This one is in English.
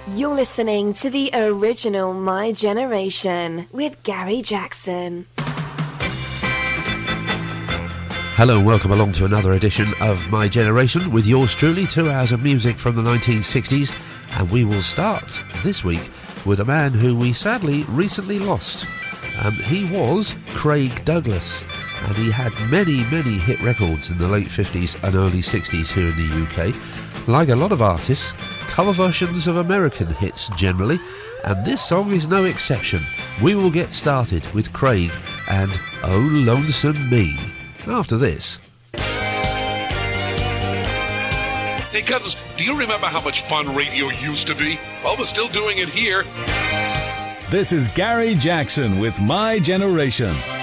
You're listening to the original My Generation with Gary Jackson. Hello and welcome along to another edition of My Generation with yours truly, 2 hours of music from the 1960s, and we will start this week with a man who we sadly recently lost. He was Craig Douglas, and he had many hit records in the late 50s and early 60s here in the UK. Like a lot of artists, cover versions of American hits generally, and this song is no exception. We will get started with Craig and Oh Lonesome Me after this. Hey, cousins, do you remember how much fun radio used to be? Well, we're still doing it here. This is Gary Jackson with My Generation.